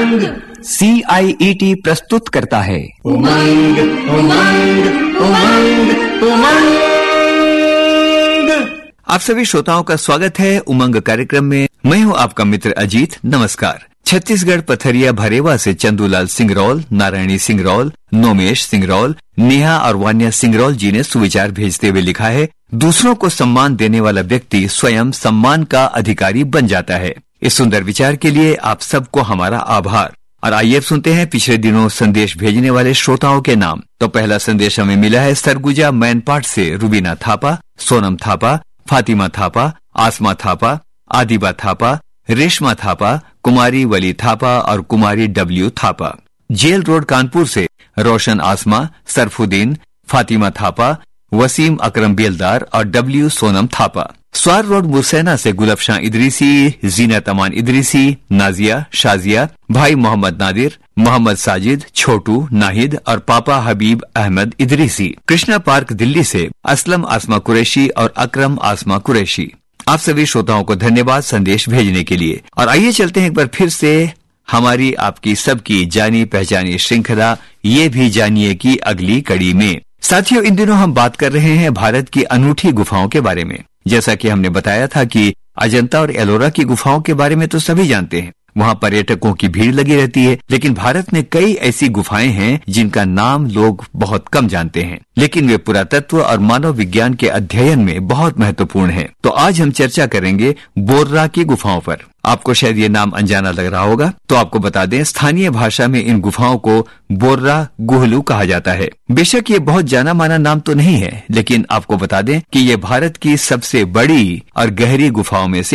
उमंग CIET प्रस्तुत करता है उमंग उमंग उमंग उमंग। आप सभी श्रोताओं का स्वागत है उमंग कार्यक्रम में। मैं हूं आपका मित्र अजीत। नमस्कार। छत्तीसगढ़ पथरिया भरेवा से चंदूलाल सिंगरौल, नारायणी सिंगरौल, नोमेश सिंगरौल, नेहा और वान्या सिंगरौल जी ने सुविचार भेजते हुए लिखा है, दूसरों को सम्मान देने वाला व्यक्ति स्वयं सम्मान का अधिकारी बन जाता है। इस सुंदर विचार के लिए आप सबको हमारा आभार। और आइए अब सुनते हैं पिछले दिनों संदेश भेजने वाले श्रोताओं के नाम। तो पहला संदेश हमें मिला है सरगुजा मैनपाट से रुबीना थापा, सोनम थापा, फातिमा थापा, आसमा थापा, आदिबा थापा, रेशमा थापा, कुमारी वली थापा और कुमारी W Thapa. Jail road Kanpur से रोशन आसमा, सरफुद्दीन, फातिमा थापा, वसीम अकरम बेलदार और डब्ल्यू सोनम थापा। स्वार रोड मुरसैना से गुलफशां इदरीसी, जीनत अमान इदरीसी, नाजिया, शाजिया, भाई मोहम्मद नादिर, मोहम्मद साजिद, छोटू, नाहिद और पापा हबीब अहमद इदरीसी। कृष्णा पार्क दिल्ली से असलम आसमा कुरैशी और अकरम आसमा कुरैशी। आप सभी श्रोताओं को धन्यवाद संदेश भेजने के लिए। और आइए चलते हैं एक बार फिर से हमारी आपकी सबकी जानी पहचानी श्रृंखला ये भी जानिए की अगली कड़ी में। साथियों, इन दिनों हम बात कर रहे हैं भारत की अनूठी गुफाओं के बारे में। जैसा कि हमने बताया था कि अजंता और एलोरा की गुफाओं के बारे में तो सभी जानते हैं, वहाँ पर्यटकों की भीड़ लगी रहती है। लेकिन भारत में कई ऐसी गुफाएं हैं जिनका नाम लोग बहुत कम जानते हैं, लेकिन वे पुरातत्व और मानव विज्ञान के अध्ययन में बहुत महत्वपूर्ण हैं। तो आज हम चर्चा करेंगे बोर्रा की गुफाओं पर। आपको शायद ये नाम अनजाना लग रहा होगा, तो आपको बता दें स्थानीय भाषा में इन गुफाओं को बोर्रा गुहलू कहा जाता है। बेशक ये बहुत जाना माना नाम तो नहीं है, लेकिन आपको बता दें कि ये भारत की सबसे बड़ी और गहरी गुफाओं में से